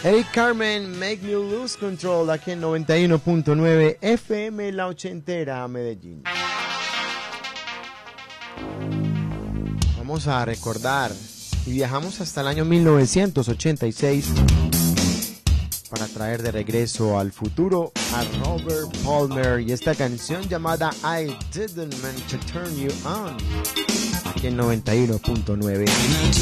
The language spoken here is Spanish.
Hey Carmen, Make Me Lose Control, aquí en 91.9 FM La Ochentera, Medellín. Vamos a recordar y viajamos hasta el año 1986 para traer de regreso al futuro a Robert Palmer y esta canción llamada I Didn't Mean to Turn You On, aquí en 91.9.